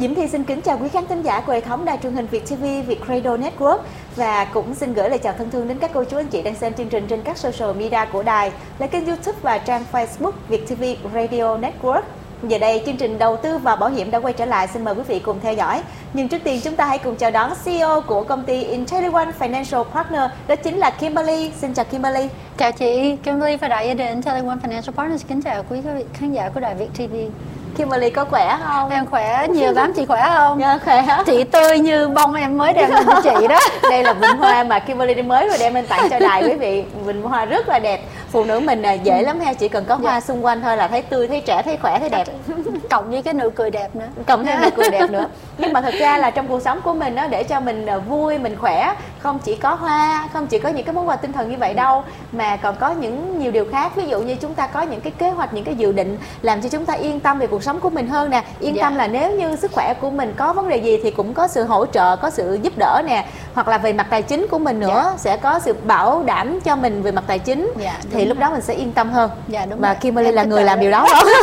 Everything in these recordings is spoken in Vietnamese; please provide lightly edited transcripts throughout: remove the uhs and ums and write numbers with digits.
Diễm Thi xin kính chào quý khán thính giả của hệ thống đài truyền hình Việt TV, Việt Radio Network và cũng xin gửi lời chào thân thương đến các cô chú anh chị đang xem chương trình trên các social media của đài, là kênh YouTube và trang Facebook Việt TV Radio Network. Giờ đây chương trình đầu tư và bảo hiểm đã quay trở lại, xin mời quý vị cùng theo dõi. Nhưng trước tiên chúng ta hãy cùng chào đón CEO của công ty IntelliOne Financial Partner, đó chính là Kimberly. Xin chào Kimberly. Chào chị, Kimberly và đại gia đình IntelliOne Financial Partners kính chào quý khán giả của đài Việt TV. Kimberly có khỏe không? Em khỏe nhiều lắm, chị khỏe không? Dạ khỏe. Chị tươi như bông em mới đem lên cho chị đó. Đây là bình hoa mà Kimberly mới rồi đem lên tặng cho đài quý vị. Bình hoa rất là đẹp. Phụ nữ mình dễ lắm ha, chỉ cần có hoa xung quanh thôi là thấy tươi, thấy trẻ, thấy khỏe, thấy đẹp. Cộng với cái nụ cười đẹp nữa. Cộng thêm nụ cười đẹp nữa. Nhưng mà thật ra là trong cuộc sống của mình đó, để cho mình vui, mình khỏe, không chỉ có hoa, không chỉ có những cái món quà tinh thần như vậy đâu, mà còn có nhiều điều khác. Ví dụ như chúng ta có những cái kế hoạch, những cái dự định làm cho chúng ta yên tâm về cuộc sống của mình hơn nè. Yên tâm là nếu như sức khỏe của mình có vấn đề gì thì cũng có sự hỗ trợ, có sự giúp đỡ nè. Hoặc là về mặt tài chính của mình nữa, sẽ có sự bảo đảm cho mình về mặt tài chính. Thì lúc đó mình sẽ yên tâm hơn. Và Kimberly là người làm điều đó đó.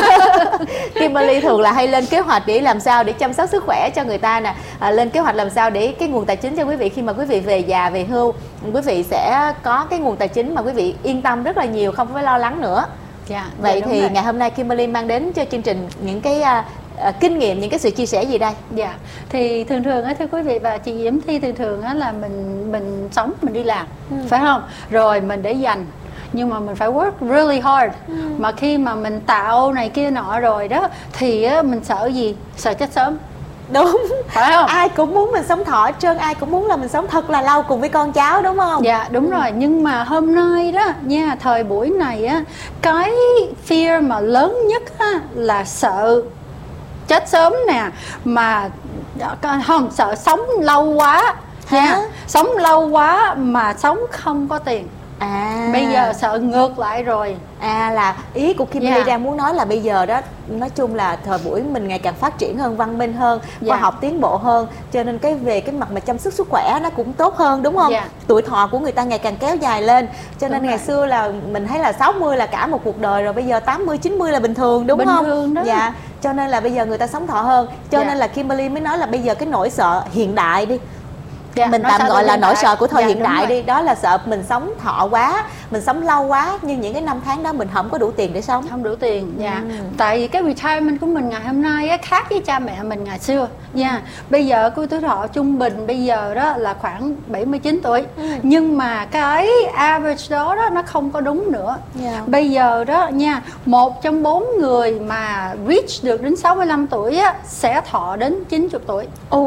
Kimberly thường là hay lên kế hoạch để làm sao để chăm sóc sức khỏe cho người ta nè, lên kế hoạch làm sao để cái nguồn tài chính cho quý vị khi mà quý vị về già, về hưu, quý vị sẽ có cái nguồn tài chính mà quý vị yên tâm rất là nhiều, không phải lo lắng nữa. Vậy thì rồi. Ngày hôm nay Kimberly mang đến cho chương trình những cái kinh nghiệm, những cái sự chia sẻ gì đây? Thì thường á thưa quý vị và chị Diễm Thi, thường á là mình sống, mình đi làm, phải không? Rồi mình để dành, nhưng mà mình phải work really hard. Mà khi mà mình tạo này kia nọ rồi đó thì á, mình sợ gì? Sợ chết sớm. Đúng, phải không? Ai cũng muốn mình sống thọ hết trơn, ai cũng muốn là mình sống thật là lâu cùng với con cháu, đúng không? Dạ đúng rồi, nhưng mà hôm nay đó nha, thời buổi này á, cái fear mà lớn nhất á, là sợ chết sớm nè, mà không, sợ sống lâu quá nha, sống lâu quá mà sống không có tiền. Bây giờ sợ ngược lại rồi. Là ý của Kimberly đang muốn nói là bây giờ đó, nói chung là thời buổi mình ngày càng phát triển hơn, văn minh hơn, khoa học tiến bộ hơn, cho nên về cái mặt mà chăm sóc sức khỏe nó cũng tốt hơn, đúng không? Tuổi thọ của người ta ngày càng kéo dài lên, cho nên ngày xưa là mình thấy là 60 là cả một cuộc đời rồi, bây giờ 80, 90 là bình thường, đúng không? Bình thường đó. Cho nên là bây giờ người ta sống thọ hơn, cho nên là Kimberly mới nói là bây giờ cái nỗi sợ hiện đại đi, mình tạm gọi là nỗi sợ của thời hiện đại đi, đó là sợ mình sống thọ quá, mình sống lâu quá, nhưng những cái năm tháng đó mình không có đủ tiền để sống. Không đủ tiền, tại vì cái retirement của mình ngày hôm nay á, khác với cha mẹ mình ngày xưa nha. Bây giờ cái tuổi thọ trung bình bây giờ đó là khoảng 79 tuổi, nhưng mà cái average đó nó không có đúng nữa. Bây giờ đó nha, 1 trong 4 người mà reach được đến 65 tuổi á, sẽ thọ đến 90 tuổi.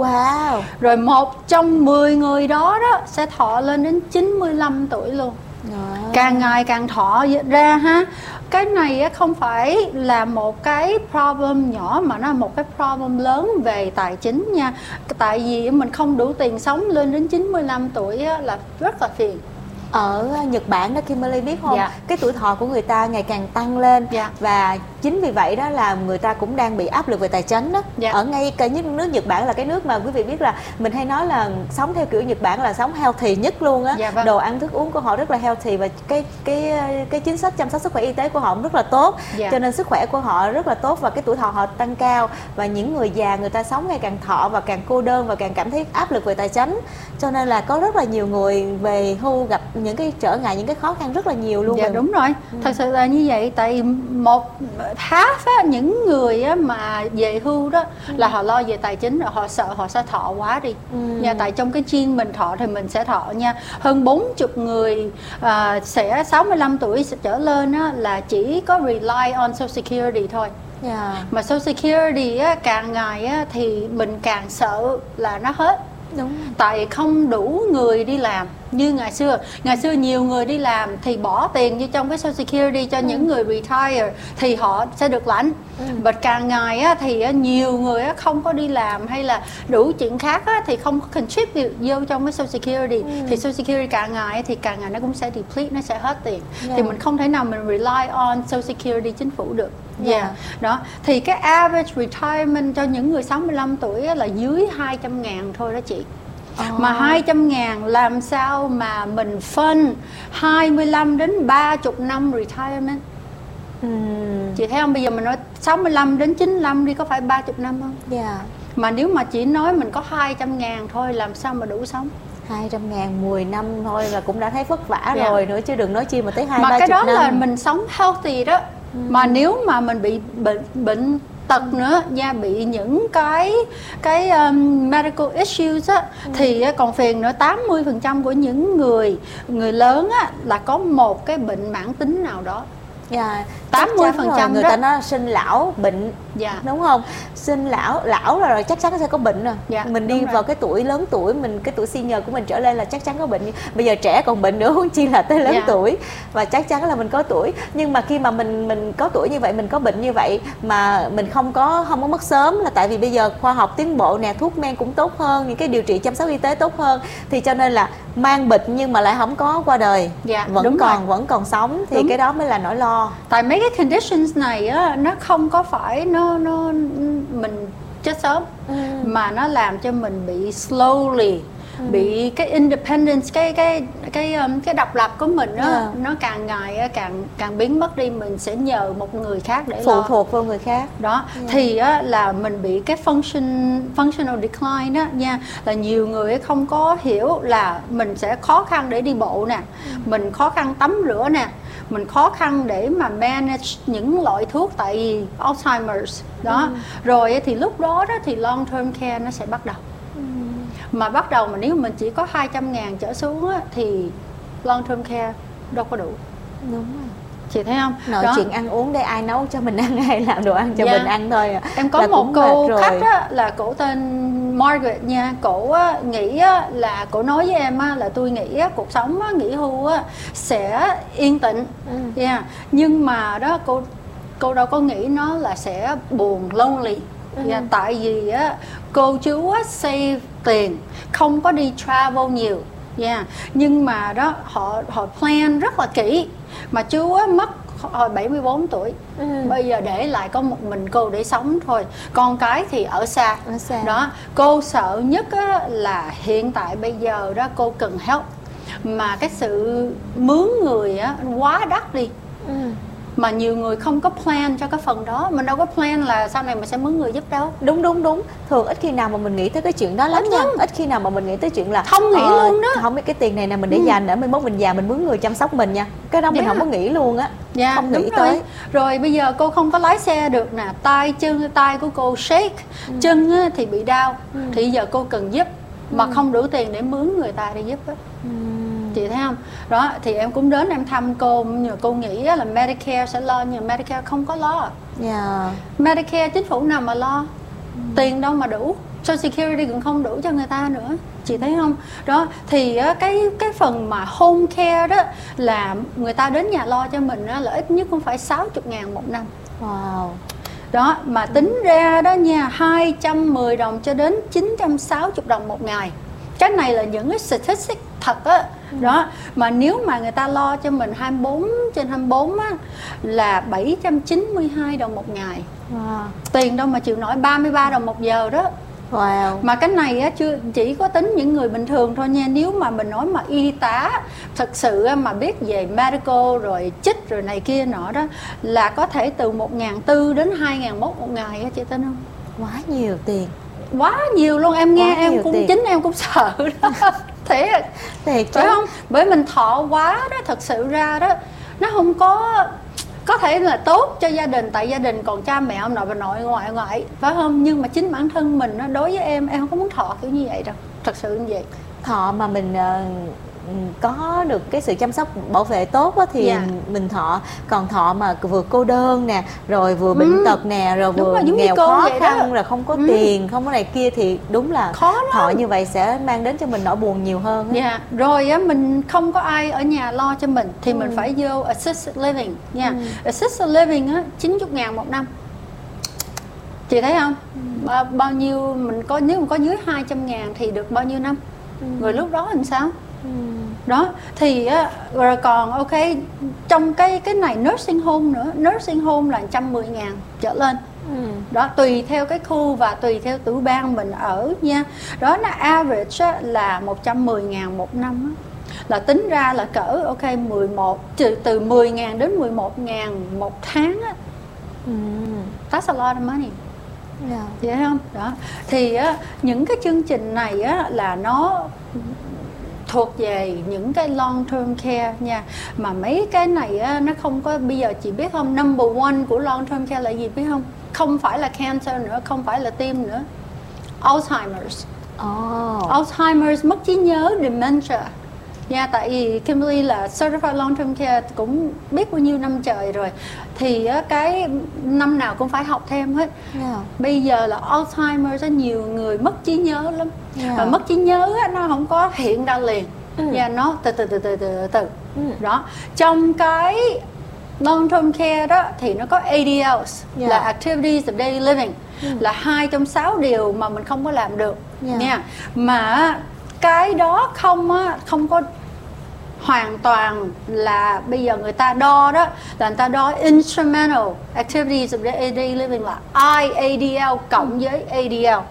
Rồi 1 trong 10 người đó sẽ thọ lên đến 95 tuổi luôn. Càng ngày càng thọ ra ha. Cái này không phải là một cái problem nhỏ mà nó là một cái problem lớn về tài chính nha. Tại vì mình không đủ tiền sống lên đến 95 tuổi là rất là phiền. Ở Nhật Bản đó Kimberly biết không, cái tuổi thọ của người ta ngày càng tăng lên, và chính vì vậy đó là người ta cũng đang bị áp lực về tài chính đó. Ở ngay cái nước Nhật Bản là cái nước mà quý vị biết là mình hay nói là sống theo kiểu Nhật Bản là sống healthy nhất luôn á. Đồ ăn thức uống của họ rất là healthy, và cái chính sách chăm sóc sức khỏe y tế của họ cũng rất là tốt, cho nên sức khỏe của họ rất là tốt và cái tuổi thọ họ tăng cao. Và những người già người ta sống ngày càng thọ và càng cô đơn và càng cảm thấy áp lực về tài chính, cho nên là có rất là nhiều người về hưu gặp những cái trở ngại, những cái khó khăn rất là nhiều luôn. Đúng rồi, thật sự là như vậy. Tại half những người mà về hưu đó là họ lo về tài chính, rồi họ sợ họ sẽ thọ quá đi. Tại trong cái gene mình thọ thì mình sẽ thọ nha. Hơn 40 người sẽ 65 tuổi trở lên là chỉ có rely on Social Security thôi. Mà Social Security càng ngày thì mình càng sợ là nó hết. Tại không đủ người đi làm như ngày xưa. Ngày xưa nhiều người đi làm thì bỏ tiền vô trong cái Social Security cho những người retire thì họ sẽ được lãnh. Và càng ngày thì nhiều người không có đi làm hay là đủ chuyện khác thì không có contribute vô trong cái Social Security. Thì Social Security càng ngày nó cũng sẽ deplete, nó sẽ hết tiền. Thì mình không thể nào mình rely on Social Security chính phủ được. Đó. Thì cái average retirement cho những người 65 tuổi là dưới 200.000 thôi đó chị. Mà 200.000 làm sao mà mình fund 25 đến 30 năm retirement. Chị thấy không, bây giờ mình nói 65 đến 95 đi, có phải 30 năm không? Mà nếu mà chỉ nói mình có 200.000 thôi, làm sao mà đủ sống? 200.000 10 năm thôi là cũng đã thấy vất vả rồi nữa, chứ đừng nói chi mà tới 20-30 năm. Mà cái đó là mình sống healthy đó. Mà nếu mà mình bị bệnh tật nữa nha, bị những cái medical issues á, thì còn phiền nữa. 80% của những người lớn á là có một cái bệnh mãn tính nào đó. 80% người ta nói sinh lão bệnh, đúng không? Sinh lão rồi chắc chắn sẽ có bệnh rồi. Mình đi vào cái tuổi lớn tuổi, cái tuổi senior của mình trở lên là chắc chắn có bệnh. Bây giờ trẻ còn bệnh nữa, huống chi là tới lớn tuổi, và chắc chắn là mình có tuổi. Nhưng mà khi mà mình có tuổi như vậy, mình có bệnh như vậy mà mình không có mất sớm, là tại vì bây giờ khoa học tiến bộ nè, thuốc men cũng tốt hơn, những cái điều trị chăm sóc y tế tốt hơn, thì cho nên là mang bệnh nhưng mà lại không có qua đời, vẫn còn sống, thì cái đó mới là nỗi lo. Tại mấy cái conditions này á, nó không có phải nó mình chết sớm, mà nó làm cho mình bị slowly, bị cái independence, cái độc lập của mình á, nó càng ngày càng biến mất đi. Mình sẽ nhờ một người khác để phụ thuộc vào người khác đó. Thì á, là mình bị cái functional decline đó nha, là nhiều người không có hiểu là mình sẽ khó khăn để đi bộ nè, mình khó khăn tắm rửa nè, mình khó khăn để mà manage những loại thuốc, tại vì Alzheimer's đó. Rồi thì lúc đó thì long term care nó sẽ bắt đầu. Mà bắt đầu mà nếu mình chỉ có 200.000 trở xuống á, thì long term care đâu có đủ. Đúng rồi. Chị thấy không? Nội chuyện ăn uống đây, ai nấu cho mình ăn hay làm đồ ăn cho mình ăn thôi. Em có một cô khách á, là cổ tên Margaret nha. Cổ nghĩ á, là cổ nói với em á, là tôi nghĩ á, cuộc sống á, nghỉ hưu á, sẽ yên tĩnh. Nhưng mà đó cô đâu có nghĩ nó là sẽ buồn, lonely. Tại vì á, cô chú á, save tiền, không có đi travel nhiều. Nhưng mà đó họ plan rất là kỹ. Mà chú á, mất hồi 74 tuổi, bây giờ để lại có một mình cô để sống thôi, con cái thì ở xa. Đó, cô sợ nhất á, là hiện tại bây giờ đó cô cần help, mà cái sự mướn người á, quá đắt đi. Mà nhiều người không có plan cho cái phần đó. Mình đâu có plan là sau này mình sẽ mướn người giúp đâu. Đúng. Thường ít khi nào mà mình nghĩ tới cái chuyện đó lắm nha. Ít khi nào mà mình nghĩ tới chuyện là không nghĩ luôn đó. Không biết cái tiền này nè mình để dành để 21 mình già mình mướn người chăm sóc mình nha. Cái đó mình không có nghĩ luôn á. Không nghĩ tới. Rồi bây giờ cô không có lái xe được nè, tay của cô shake, chân á, thì bị đau. Thì giờ cô cần giúp, mà không đủ tiền để mướn người ta để giúp á. Chị thấy không? Đó, thì em cũng đến em thăm cô, nhưng cô nghĩ là Medicare sẽ lo, nhưng Medicare không có lo. Medicare chính phủ nào mà lo, tiền đâu mà đủ, Social Security cũng không đủ cho người ta nữa. Chị thấy không? Đó, thì cái phần mà home care đó là người ta đến nhà lo cho mình đó, là ít nhất cũng phải 60.000 một năm. Đó, mà tính ra đó nha, 210 đồng cho đến 960 đồng một ngày. Cái này là những cái statistics thật á. Đó, mà nếu mà người ta lo cho mình 24/24 á, là 792 đồng một ngày. Tiền đâu mà chịu nổi, 33 đồng một giờ đó. Mà cái này á, chỉ có tính những người bình thường thôi nha. Nếu mà mình nói mà y tá thật sự mà biết về medical rồi chích rồi này kia nọ đó, là có thể từ 1.400 đến 2.100 một ngày á, chị tin không? Quá nhiều tiền. Quá nhiều luôn, em nghe em cũng chính em cũng sợ đó. Thiệt phải không? Bởi mình thọ quá đó, thật sự ra đó nó không có thể là tốt cho gia đình, tại gia đình còn cha mẹ ông nội bà nội ngoại phải không? Nhưng mà chính bản thân mình đó, đối với em không có muốn thọ kiểu như vậy đâu, thật sự như vậy. Thọ mà mình có được cái sự chăm sóc bảo vệ tốt á, thì mình thọ. Còn thọ mà vừa cô đơn nè, rồi vừa bệnh tật nè, rồi vừa nghèo khó khăn, rồi không có tiền, không có này kia, thì đúng là thọ như vậy sẽ mang đến cho mình nỗi buồn nhiều hơn á. Rồi á, mình không có ai ở nhà lo cho mình thì mình phải vô assisted living nha. Assisted living á, 90.000 một năm. Chị thấy không? Bao nhiêu mình có, nếu mà có dưới 200.000 thì được bao nhiêu năm? Rồi lúc đó làm sao? Đó, thì rồi còn ok, trong cái này nursing home nữa. Nursing home là 110.000 trở lên. Đó, tùy theo cái khu và tùy theo tiểu bang mình ở nha. Đó là average là 110.000 một năm á. Là tính ra là cỡ ok từ 10.000 đến 11.000 một tháng á. That's a lot of money. Vậy không? Đó. Thì á, những cái chương trình này á, là nó thuộc về những cái long term care nha. Mà mấy cái này á, nó không có, bây giờ chị biết không, number one của long term care là gì biết không? Không phải là cancer nữa, không phải là tim nữa, Alzheimer's. Alzheimer's, mất trí nhớ, dementia. Dạ, tại vì Kimberly là Certified Long Term Care cũng biết bao nhiêu năm trời rồi. Thì cái năm nào cũng phải học thêm hết. Bây giờ là Alzheimer's, nhiều người mất trí nhớ lắm. Và mất trí nhớ nó không có hiện ra liền. Nó từ từ. Đó. Trong cái Long Term Care đó thì nó có ADLs, là Activities of Daily Living, là 2 trong 6 điều mà mình không có làm được nha. Mà cái đó không có hoàn toàn là bây giờ người ta đo đó, là người ta đo Instrumental Activities of Daily Living là IADL cộng với ADL.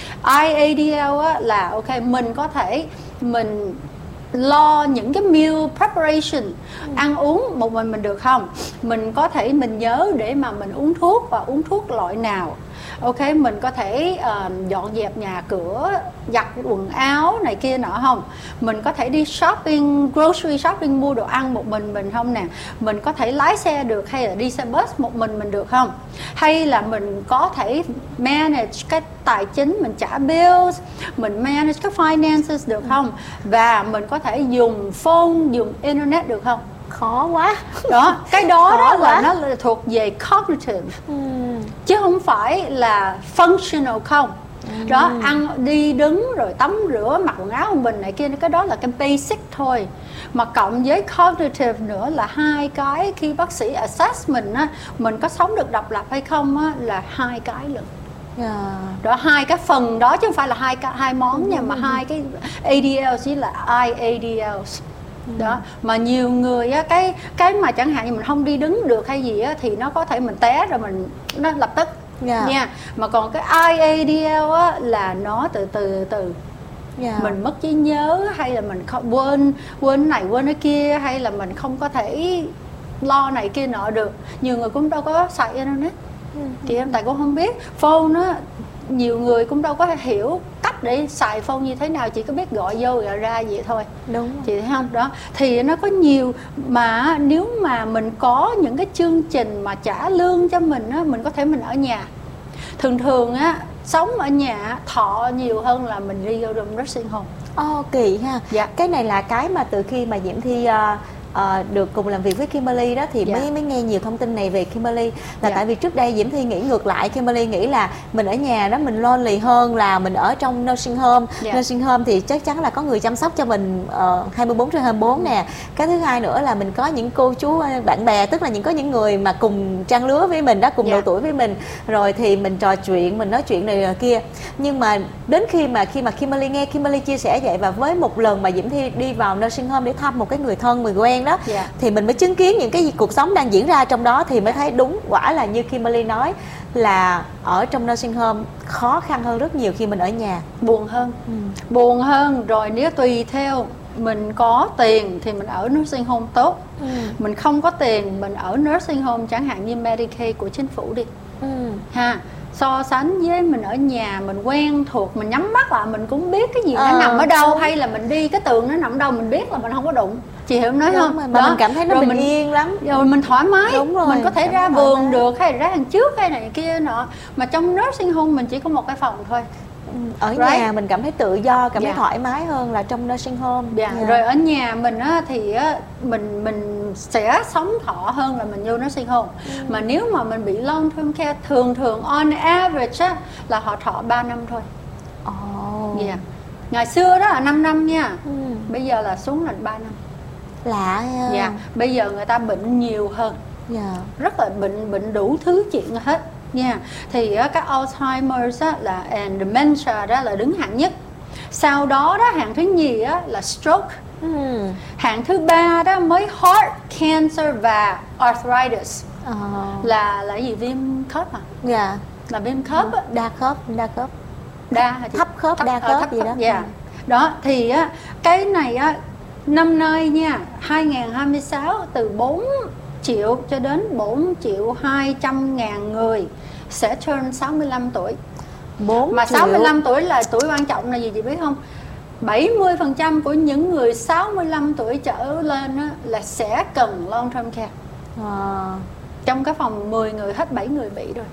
IADL á, là ok, mình có thể mình lo những cái meal preparation, ăn uống một mình được không? Mình có thể mình nhớ để mà mình uống thuốc, và uống thuốc loại nào. Ok, mình có thể dọn dẹp nhà cửa, giặt quần áo này kia nọ không? Mình có thể đi shopping, grocery shopping, mua đồ ăn một mình không nè? Mình có thể lái xe được hay là đi xe bus một mình được không? Hay là mình có thể manage cái tài chính, mình trả bills, mình manage cái finances được không? Và mình có thể dùng phone, dùng internet được không? Khó quá. Đó, cái đó là nó là thuộc về cognitive, chứ không phải là functional không. Đó, ăn đi đứng rồi tắm rửa, mặc quần áo của mình này kia, cái đó là cái basic thôi. Mà cộng với cognitive nữa là 2 cái khi bác sĩ assess mình á, mình có sống được độc lập hay không á, là 2 cái lận. Đó, 2 cái phần đó chứ không phải là hai món nha, mà 2 cái ADL chỉ là IADL. Đó, mà nhiều người á, cái mà chẳng hạn như mình không đi đứng được hay gì á, thì nó có thể mình té rồi nó lập tức nha. Mà còn cái IADL á, là nó từ từ. Mình mất trí nhớ, hay là mình không quên này quên cái kia, hay là mình không có thể lo này kia nọ được. Nhiều người cũng đâu có xài internet, chị em tại cũng không biết phone á, nhiều người cũng đâu có hiểu cách để xài phone như thế nào, chỉ có biết gọi vô gọi ra vậy thôi. Đúng. Chị thấy không? Đó, thì nó có nhiều, mà nếu mà mình có những cái chương trình mà trả lương cho mình á, mình có thể mình ở nhà. Thường á, sống ở nhà thọ nhiều hơn là mình đi vô trong nursing home. Kỳ ha. Cái này là cái mà từ khi mà Diễm Thi được cùng làm việc với Kimberly đó thì mới nghe nhiều thông tin này về Kimberly. Là tại vì trước đây Diễm Thi nghĩ ngược lại, Kimberly nghĩ là mình ở nhà đó mình lonely hơn là mình ở trong nursing home. Nursing home thì chắc chắn là có người chăm sóc cho mình 24/24 nè. Cái thứ hai nữa là mình có những cô chú bạn bè, tức là có những người mà cùng trang lứa với mình đó, cùng độ tuổi với mình, rồi thì mình trò chuyện, mình nói chuyện này kia. Nhưng mà đến khi mà Kimberly nghe Kimberly chia sẻ vậy, và với một lần mà Diễm Thi đi vào nursing home để thăm một cái người thân, người quen đó, thì mình mới chứng kiến những cái cuộc sống đang diễn ra trong đó, thì mới thấy đúng quả là như Kimberly nói là ở trong nursing home khó khăn hơn rất nhiều khi mình ở nhà. Buồn hơn. Rồi nếu tùy theo mình có tiền thì mình ở nursing home tốt, mình không có tiền mình ở nursing home chẳng hạn như Medicaid của chính phủ đi ha. So sánh với mình ở nhà, mình quen thuộc, mình nhắm mắt lại mình cũng biết cái gì nó nằm ở đâu, hay là mình đi cái tường nó nằm đâu mình biết là mình không có đụng. Chị hiểu nói không? Mà mình cảm thấy nó bình yên lắm, rồi mình thoải mái. Mình có thể ra vườn được, hay là ra hàng trước hay này kia nọ. Mà trong nursing home mình chỉ có một cái phòng thôi. Ở nhà mình cảm thấy tự do, cảm thấy thoải mái hơn là trong nursing home. Rồi ở nhà mình á, thì á, mình sẽ sống thọ hơn là mình vô nursing home. Mà nếu mà mình bị long term care, thường on average á, là họ thọ 3 năm thôi. Ngày xưa đó là 5 năm nha, bây giờ là xuống là 3 năm. Lạ ha. Bây giờ người ta bệnh nhiều hơn, rất là bệnh đủ thứ chuyện hết nha. Thì các Alzheimer's á, là and dementia đó là đứng hạng nhất. Sau đó đó hạng thứ nhì á, là stroke. Hạng thứ 3 đó mới heart cancer và arthritis. Là gì, viêm khớp à? Là viêm khớp á. Đa khớp thấp khớp, đa khớp gì đó. Đó thì á, cái này á, năm nay nha, 2026 từ 4 triệu cho đến 4.200.000 người sẽ turn 65 tuổi. Mà 65 tuổi là tuổi quan trọng là gì chị biết không? 70% của những người 65 tuổi trở lên á, là sẽ cần long term care. Trong cái phòng 10 người hết 7 người bị rồi.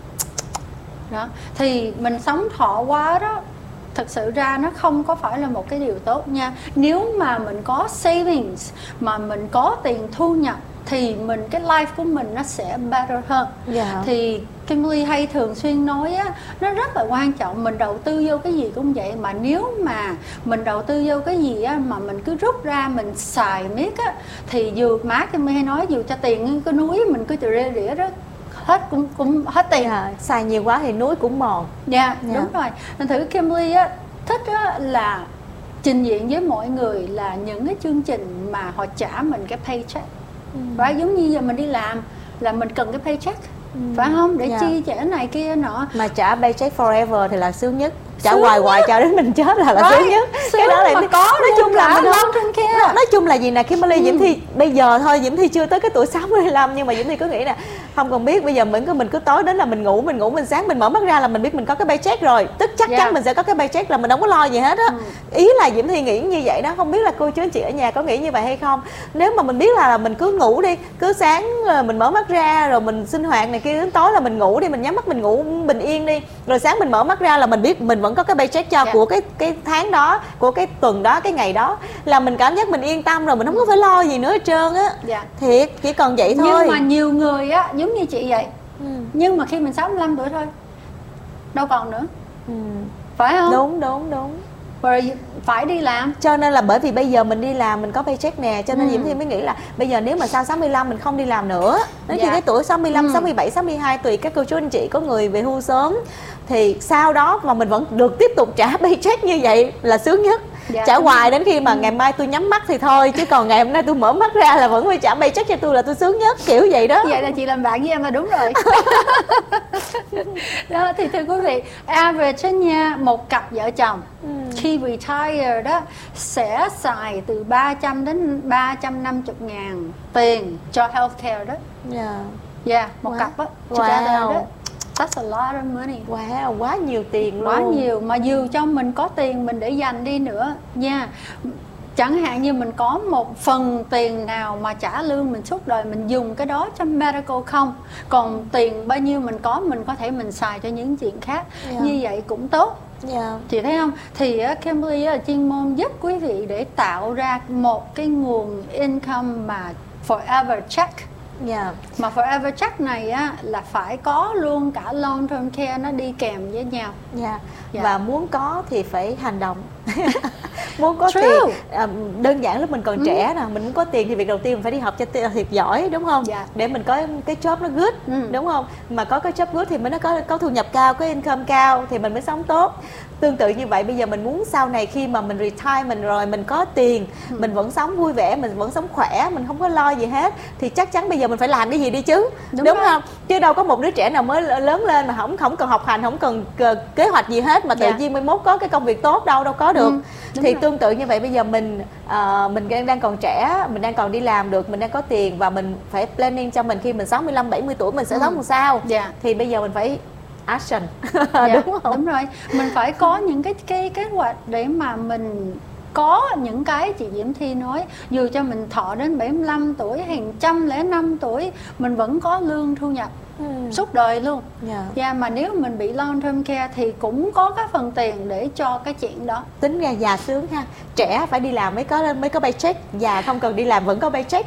Đó. Thì mình sống thọ quá đó, thật sự ra nó không có phải là một cái điều tốt nha. Nếu mà mình có savings, mà mình có tiền thu nhập, thì cái life của mình nó sẽ better hơn. Thì Kimberly hay thường xuyên nói á, nó rất là quan trọng. Mình đầu tư vô cái gì cũng vậy, mà nếu mà mình đầu tư vô cái gì á, mà mình cứ rút ra mình xài miết á, thì dù má Kimberly hay nói, dù cho tiền cái núi mình cứ rỉa đó hết cũng hết tiền. Xài nhiều quá thì núi cũng mòn. Đúng rồi. Nên thử Kimberly á, thích á, là trình diện với mọi người là những cái chương trình mà họ trả mình cái paycheck. Và giống như giờ mình đi làm là mình cần cái paycheck, phải không? Để chi trả này kia nọ. Mà trả paycheck forever thì là sướng nhất. Trả hoài cho đến mình chết là sướng nhất. Cái đó là có. Nói chung là mình long term care. Nói chung là gì nè Kimberly, Diễm Thi bây giờ thôi, Diễm Thi chưa tới cái tuổi 65, nhưng mà Diễm Thi cứ nghĩ nè, không cần biết, bây giờ mình cứ tối đến là mình ngủ, mình sáng mình mở mắt ra là mình biết mình có cái paycheck rồi, tức chắc chắn mình sẽ có cái paycheck, là mình không có lo gì hết á. Ý là Diễm Thi nghĩ như vậy đó, không biết là cô chú anh chị ở nhà có nghĩ như vậy hay không. Nếu mà mình biết là mình cứ ngủ đi, cứ sáng mình mở mắt ra rồi mình sinh hoạt này kia, đến tối là mình ngủ đi, mình nhắm mắt mình ngủ bình yên đi, rồi sáng mình mở mắt ra là mình biết mình vẫn có cái paycheck cho của cái tháng đó, của cái tuần đó, cái ngày đó, là mình cảm giác mình yên tâm rồi, mình không có phải lo gì nữa hết trơn á. Thiệt, chỉ còn vậy thôi. Nhưng mà nhiều người á giống như chị vậy, nhưng mà khi mình 65 tuổi thôi đâu còn nữa, phải không? Đúng. Rồi phải đi làm. Cho nên là bởi vì bây giờ mình đi làm mình có paycheck nè, cho nên Diễm Thi mới nghĩ là bây giờ nếu mà sau 65 mình không đi làm nữa, đến khi cái tuổi 65, 67, 62 tùy các cô chú anh chị, có người về hưu sớm, thì sau đó mà mình vẫn được tiếp tục trả paycheck như vậy là sướng nhất. Trả hoài đến khi mà ngày mai tôi nhắm mắt thì thôi, chứ còn ngày hôm nay tôi mở mắt ra là vẫn phải trả paycheck cho tôi, là tôi sướng nhất, kiểu vậy đó. Vậy là chị làm bạn với em là đúng rồi. Đó, thì thưa quý vị, average nha, một cặp vợ chồng khi retire đó sẽ xài từ 300 đến 350 ngàn tiền cho healthcare đó. Một cặp á. Đó. That's a lot of money. Wow, quá nhiều tiền luôn. Quá nhiều, mà dù cho mình có tiền mình để dành đi nữa nha. Chẳng hạn như mình có một phần tiền nào mà trả lương mình suốt đời, mình dùng cái đó cho medical không. Còn tiền bao nhiêu mình có thể mình xài cho những chuyện khác. Như vậy cũng tốt. Chị thấy không? Thì Kimberly là chuyên môn giúp quý vị để tạo ra một cái nguồn income mà forever check. Mà forever check này á là phải có luôn cả long term care nó đi kèm với nhau. Và muốn có thì phải hành động. Muốn có tiền, đơn giản lúc mình còn trẻ nè, mình muốn có tiền thì việc đầu tiên mình phải đi học cho thiệt giỏi, đúng không? Để mình có cái job nó good, đúng không? Mà có cái job good thì mới nó có thu nhập cao, có income cao thì mình mới sống tốt. Tương tự như vậy, bây giờ mình muốn sau này khi mà mình retire mình rồi, mình có tiền, mình vẫn sống vui vẻ, mình vẫn sống khỏe, mình không có lo gì hết, thì chắc chắn bây giờ mình phải làm cái gì đi chứ, đúng không? Chứ đâu có một đứa trẻ nào mới lớn lên mà không cần học hành, không cần kế hoạch gì hết mà tự nhiên mai mốt có cái công việc tốt đâu có được. Thì tương tự như vậy, bây giờ mình đang còn trẻ, mình đang còn đi làm được, mình đang có tiền, và mình phải planning cho mình khi mình 65, 70 tuổi mình sẽ sống làm sao. Thì bây giờ mình phải action. Đúng không? Đúng rồi, mình phải có những cái kế hoạch để mà mình có những cái chị Diễm Thi nói, dù cho mình thọ đến 75 tuổi hay 105 tuổi mình vẫn có lương thu nhập suốt đời luôn. Mà nếu mình bị long term care thì cũng có cái phần tiền để cho cái chuyện đó. Tính ra già sướng ha, trẻ phải đi làm mới có paycheck, già không cần đi làm vẫn có paycheck.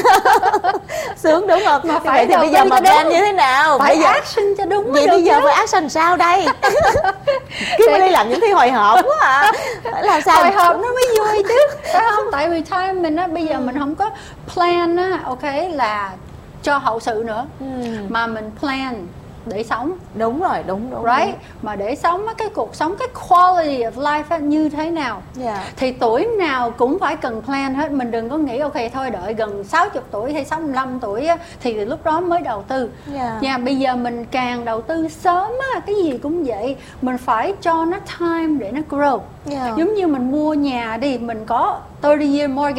Sướng đúng không? Mà vậy thì bây giờ mà plan như thế nào? Phải bây giờ action cho đúng. Vậy bây giờ phải action sao đây? Cứ đi làm những thứ hồi hộp quá à. Làm sao hồi hộp nó mới vui chứ, phải không? Tại vì time mình á, bây giờ mình không có plan á, là cho hậu sự nữa, mà mình plan để sống. Đúng rồi, đúng. Right? Mà để sống cái cuộc sống, cái quality of life như thế nào, thì tuổi nào cũng phải cần plan hết. Mình đừng có nghĩ ok thôi đợi gần 60 tuổi hay 65 tuổi á, thì lúc đó mới đầu tư. Bây giờ mình càng đầu tư sớm á, cái gì cũng vậy, mình phải cho nó time để nó grow. Giống như mình mua nhà đi, mình có 30 year mortgage,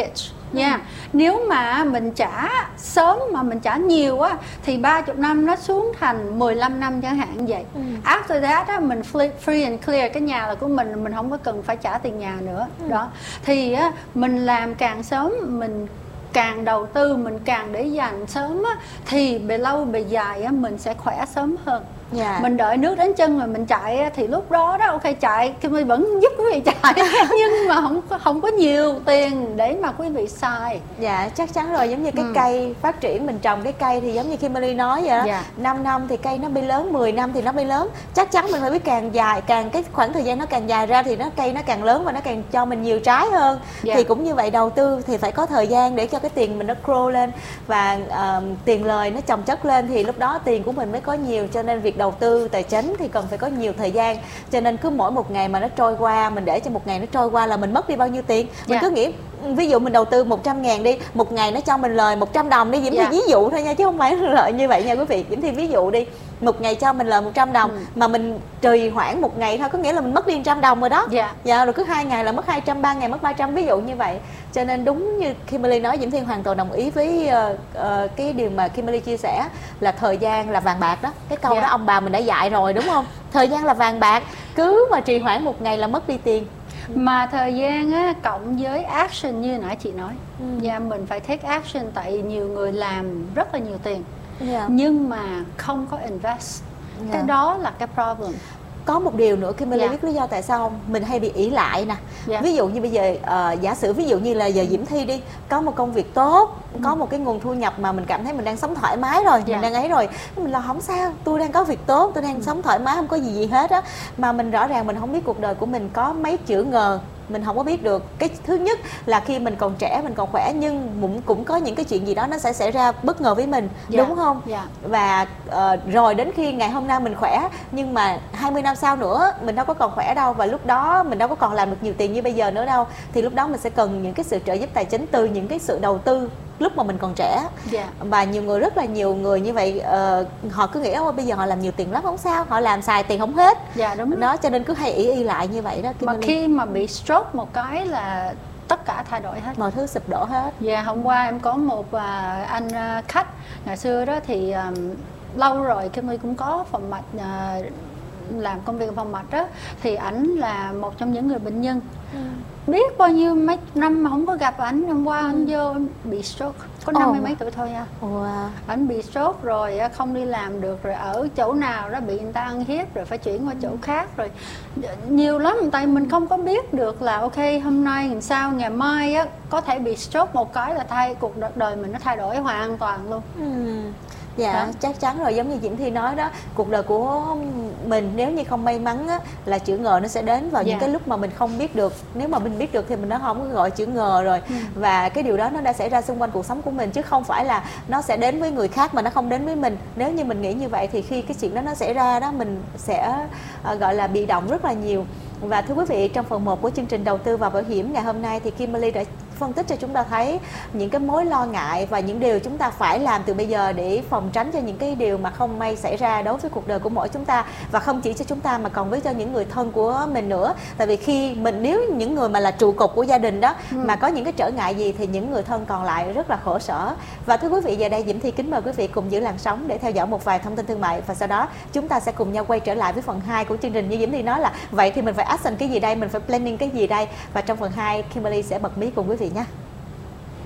nha. Nếu mà mình trả sớm mà mình trả nhiều á thì 30 năm nó xuống thành 15 năm chẳng hạn vậy. After that á, mình free and clear, cái nhà là của mình không có cần phải trả tiền nhà nữa. Đó. Thì á, mình làm càng sớm, mình càng đầu tư, mình càng để dành sớm á, thì về lâu về dài á, mình sẽ khỏe sớm hơn. Mình đợi nước đến chân rồi mình chạy á, thì lúc đó ok chạy thì mình vẫn giúp quý vị chạy nhưng mà không có nhiều tiền để mà quý vị xài. Dạ chắc chắn rồi, giống như cái cây phát triển, mình trồng cái cây thì giống như Kimberly nói vậy đó. 5 năm thì cây nó bị lớn, 10 năm thì nó bị lớn. Chắc chắn mình phải biết càng dài, càng cái khoảng thời gian nó càng dài ra thì cây nó càng lớn và nó càng cho mình nhiều trái hơn. Thì cũng như vậy, đầu tư thì phải có thời gian để cho cái tiền mình nó grow lên và tiền lời nó chồng chất lên thì lúc đó tiền của mình mới có nhiều. Cho nên việc đầu tư tài chính thì cần phải có nhiều thời gian, cho nên cứ mỗi một ngày mà nó trôi qua, mình để cho một ngày nó trôi qua là mình mất đi bao nhiêu tiền. Mình cứ nghĩ ví dụ mình đầu tư 100.000 đi, một ngày nó cho mình lời 100 đồng đi, Diễm Thi ví dụ thôi nha chứ không phải lợi như vậy nha quý vị. Diễm Thi ví dụ đi, một ngày cho mình lời 100 đồng mà mình trì hoãn một ngày thôi, có nghĩa là mình mất đi 100 đồng rồi đó. Rồi cứ 2 ngày là mất 200, 3 ngày mất 300, ví dụ như vậy. Cho nên đúng như Kimberly nói, Diễm Thi hoàn toàn đồng ý với cái điều mà Kimberly chia sẻ là thời gian là vàng bạc đó. Cái câu đó ông bà mình đã dạy rồi đúng không? Thời gian là vàng bạc, cứ mà trì hoãn một ngày là mất đi tiền. Mà thời gian á, cộng với action như nãy chị nói, mình phải take action, tại nhiều người làm rất là nhiều tiền nhưng mà không có invest. Cái đó là cái problem. Có một điều nữa Kimberly biết lý do tại sao không? Mình hay bị ỷ lại nè. Ví dụ như bây giờ giả sử ví dụ như là giờ Diễm Thi đi, có một công việc tốt, có một cái nguồn thu nhập mà mình cảm thấy mình đang sống thoải mái rồi, mình đang ấy rồi, mình là không sao, tôi đang có việc tốt, tôi đang sống thoải mái, không có gì hết á. Mà mình rõ ràng mình không biết cuộc đời của mình có mấy chữ ngờ, mình không có biết được. Cái thứ nhất là khi mình còn trẻ, mình còn khỏe, nhưng cũng có những cái chuyện gì đó nó sẽ xảy ra bất ngờ với mình, đúng không? Và rồi đến khi ngày hôm nay mình khỏe, nhưng mà 20 năm sau nữa mình đâu có còn khỏe đâu, và lúc đó mình đâu có còn làm được nhiều tiền như bây giờ nữa đâu. Thì lúc đó mình sẽ cần những cái sự trợ giúp tài chính từ những cái sự đầu tư lúc mà mình còn trẻ. Và rất là nhiều người như vậy, họ cứ nghĩ bây giờ họ làm nhiều tiền lắm không sao, họ làm xài tiền không hết. Đúng đó, cho nên cứ hay y lại như vậy đó. Mà khi mà bị stroke một cái là tất cả thay đổi hết, mọi thứ sụp đổ hết. Hôm qua em có một anh khách ngày xưa đó thì lâu rồi Kimberly cũng có phòng mạch, làm công việc phòng mạch đó, thì ảnh là một trong những người bệnh nhân. Biết bao nhiêu mấy năm mà không có gặp ảnh, hôm qua anh vô bị stroke, có 50 mấy tuổi thôi nha. Ảnh bị stroke rồi không đi làm được, rồi ở chỗ nào đó bị người ta ăn hiếp rồi phải chuyển qua chỗ khác, rồi nhiều lắm. Tại mình không có biết được là ok hôm nay làm sao, ngày mai á có thể bị stroke một cái là cuộc đời mình nó thay đổi hoàn toàn luôn. Chắc chắn rồi, giống như Diễm Thi nói đó, cuộc đời của mình nếu như không may mắn á, là chữ ngờ nó sẽ đến vào những cái lúc mà mình không biết được. Nếu mà mình biết được thì mình đã không có gọi chữ ngờ rồi. Và cái điều đó nó đã xảy ra xung quanh cuộc sống của mình, chứ không phải là nó sẽ đến với người khác mà nó không đến với mình. Nếu như mình nghĩ như vậy thì khi cái chuyện đó nó xảy ra đó, mình sẽ gọi là bị động rất là nhiều. Và thưa quý vị, trong phần 1 của chương trình Đầu tư và Bảo hiểm ngày hôm nay thì Kimberly đã phân tích cho chúng ta thấy những cái mối lo ngại và những điều chúng ta phải làm từ bây giờ để phòng tránh cho những cái điều mà không may xảy ra đối với cuộc đời của mỗi chúng ta, và không chỉ cho chúng ta mà còn với cho những người thân của mình nữa. Tại vì khi mình, nếu những người mà là trụ cột của gia đình đó mà có những cái trở ngại gì thì những người thân còn lại rất là khổ sở. Và thưa quý vị, giờ đây Diễm Thi kính mời quý vị cùng giữ làn sóng để theo dõi một vài thông tin thương mại, và sau đó chúng ta sẽ cùng nhau quay trở lại với phần 2 của chương trình. Như Diễm Thi nói là vậy thì mình phải action cái gì đây, mình phải planning cái gì đây, và trong phần 2 Kimberly sẽ bật mí cùng quý vị nhé.